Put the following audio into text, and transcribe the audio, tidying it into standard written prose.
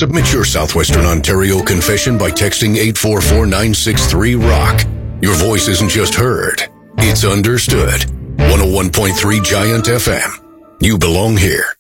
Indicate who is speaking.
Speaker 1: Submit your Southwestern Ontario confession by texting 844-963-ROCK. Your voice isn't just heard, it's understood. 101.3 Giant FM. You belong here.